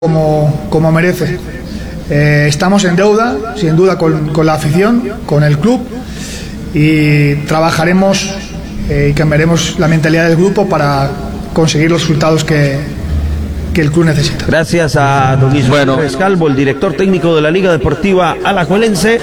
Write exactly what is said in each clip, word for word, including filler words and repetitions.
como, como merece. Eh, estamos en deuda, sin duda, con, con la afición, con el club, y trabajaremos eh, y cambiaremos la mentalidad del grupo para conseguir los resultados que, que el club necesita. Gracias a don Ismael bueno. Rescalvo, el director técnico de la Liga Deportiva Alajuelense.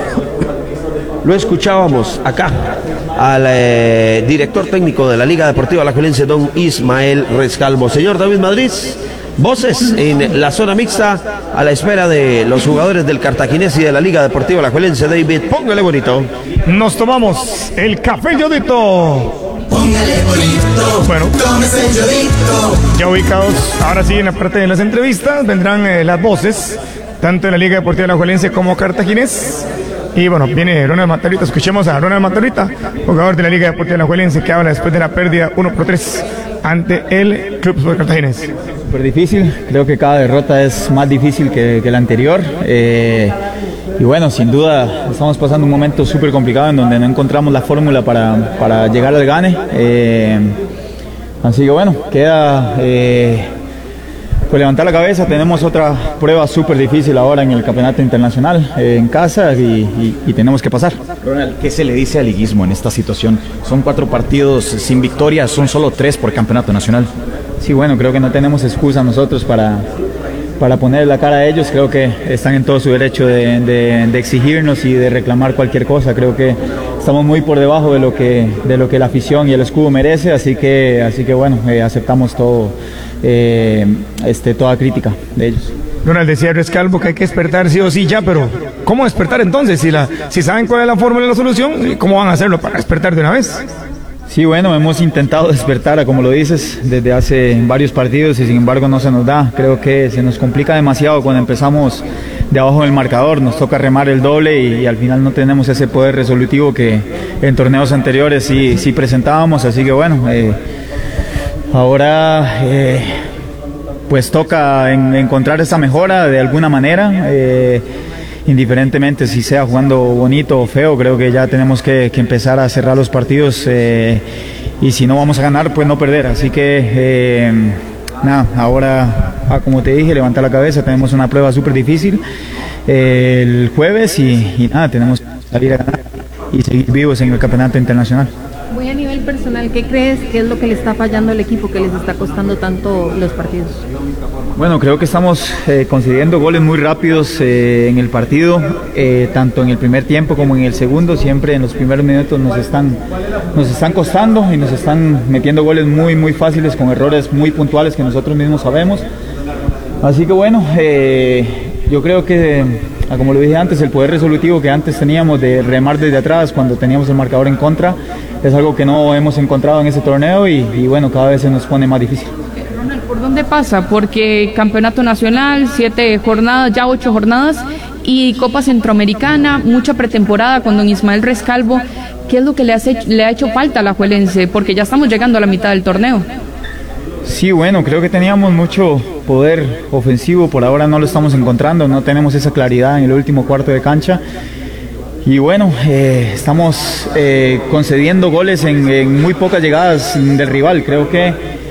Lo escuchábamos acá al eh, director técnico de la Liga Deportiva Alajuelense, don Ismael Rescalvo. Señor David Madrid, voces en la zona mixta a la espera de los jugadores del Cartaginés y de la Liga Deportiva Alajuelense. David, póngale bonito. Nos tomamos el café Yodito. Póngale bonito. Bueno, tómese el Yodito. Ya ubicados, ahora sí, en la parte de las entrevistas vendrán eh, las voces, tanto de la Liga Deportiva Alajuelense como Cartaginés. Y bueno, viene Ronald Matarrita. Escuchemos a Ronald Matarrita, jugador de la Liga Deportiva Alajuelense, que habla después de la pérdida uno por tres ante el Club Sport Cartaginés. Súper difícil, creo que cada derrota es más difícil que, que la anterior. Eh, y bueno, sin duda estamos pasando un momento súper complicado en donde no encontramos la fórmula para, para llegar al gane. Eh, así que bueno, queda eh, pues levantar la cabeza. Tenemos otra prueba súper difícil ahora en el campeonato internacional, eh, en casa, y, y, y tenemos que pasar. Ronald, ¿qué se le dice al liguismo en esta situación? Son cuatro partidos sin victoria, son solo tres por campeonato nacional. Sí, bueno, creo que no tenemos excusa nosotros para, para poner la cara a ellos. Creo que están en todo su derecho de, de, de exigirnos y de reclamar cualquier cosa. Creo que estamos muy por debajo de lo que, de lo que la afición y el escudo merece, así que, así que bueno, eh, aceptamos todo, eh, este, toda crítica de ellos. Ronald, decía Rescalvo que hay que despertar sí o sí ya, pero ¿cómo despertar entonces? Si, la, si saben cuál es la fórmula de la solución, ¿cómo van a hacerlo para despertar de una vez? Sí, bueno, hemos intentado despertar, como lo dices, desde hace varios partidos y sin embargo no se nos da. Creo que se nos complica demasiado cuando empezamos de abajo del marcador, nos toca remar el doble y, y al final no tenemos ese poder resolutivo que en torneos anteriores sí, sí presentábamos, así que bueno, eh, ahora eh, pues toca en, encontrar esa mejora de alguna manera. Eh, indiferentemente si sea jugando bonito o feo, creo que ya tenemos que, que empezar a cerrar los partidos, eh, y si no vamos a ganar, pues no perder, así que eh, nada, ahora ah, como te dije, levanta la cabeza, tenemos una prueba súper difícil eh, el jueves y, y nada, tenemos que salir a ganar y seguir vivos en el campeonato internacional. Muy a nivel personal, ¿qué crees que es lo que le está fallando al equipo, que les está costando tanto los partidos? Bueno, creo que estamos eh, consiguiendo goles muy rápidos eh, en el partido, eh, tanto en el primer tiempo como en el segundo. Siempre en los primeros minutos nos están, nos están costando y nos están metiendo goles muy, muy fáciles con errores muy puntuales que nosotros mismos sabemos. Así que bueno, eh, yo creo que, como lo dije antes, el poder resolutivo que antes teníamos de remar desde atrás cuando teníamos el marcador en contra es algo que no hemos encontrado en este torneo y, y bueno, cada vez se nos pone más difícil. Ronald, ¿por dónde pasa? Porque campeonato nacional, siete jornadas, ya ocho jornadas, y Copa Centroamericana, mucha pretemporada con don Ismael Rescalvo. ¿Qué es lo que le, hace, le ha hecho falta a la Alajuelense? Porque ya estamos llegando a la mitad del torneo. Sí, bueno, creo que teníamos mucho poder ofensivo, por ahora no lo estamos encontrando, no tenemos esa claridad en el último cuarto de cancha. Y bueno, eh, estamos eh, concediendo goles en, en muy pocas llegadas del rival. Creo que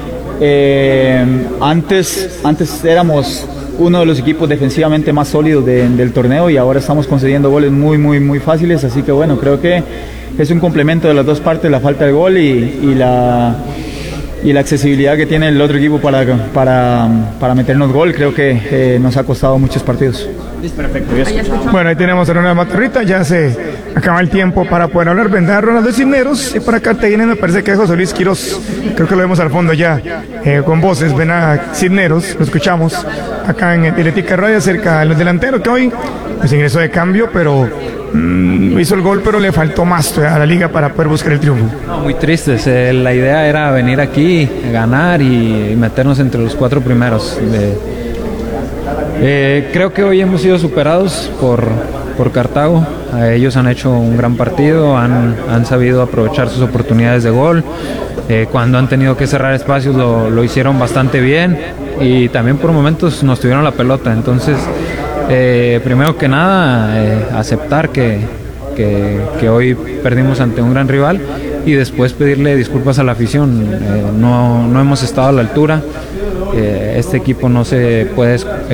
eh, antes, antes éramos uno de los equipos defensivamente más sólidos de, del torneo y ahora estamos concediendo goles muy, muy, muy fáciles. Así que bueno, creo que es un complemento de las dos partes, la falta de gol y, y la... y la accesibilidad que tiene el otro equipo para, para, para meternos gol. Creo que eh, nos ha costado muchos partidos. Perfecto. Bueno, ahí tenemos a Ronald Matarrita, ya se acaba el tiempo para poder hablar. Vendrá Ronald de Cisneros y para Cartaginés me parece que es José Luis Quiroz, creo que lo vemos al fondo ya, eh, con voces. Ven a Cisneros, lo escuchamos acá en Teletica Radio acerca de los delanteros que hoy pues ingresó de cambio, pero mm, hizo el gol, pero le faltó más a la liga para poder buscar el triunfo. No, muy tristes, eh, la idea era venir aquí, ganar y meternos entre los cuatro primeros. Eh, eh, creo que hoy hemos sido superados por, por Cartago. Eh, ellos han hecho un gran partido, han, han sabido aprovechar sus oportunidades de gol. Eh, cuando han tenido que cerrar espacios lo, lo hicieron bastante bien y también por momentos nos tuvieron la pelota. Entonces, eh, primero que nada, eh, aceptar que, que, que hoy perdimos ante un gran rival y después pedirle disculpas a la afición. Eh, no, no hemos estado a la altura. Eh, este equipo no se puede